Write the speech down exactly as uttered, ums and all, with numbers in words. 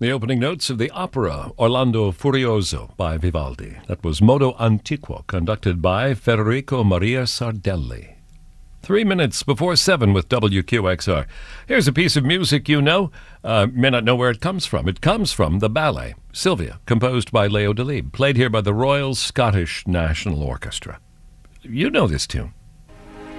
The opening notes of the opera Orlando Furioso by Vivaldi. That was Modo Antiquo, conducted by Federico Maria Sardelli. Three minutes before seven with W Q X R. Here's a piece of music you know. Uh, may not know where it comes from. It comes from the ballet, Sylvia, composed by Leo Delibes, played here by the Royal Scottish National Orchestra. You know this tune.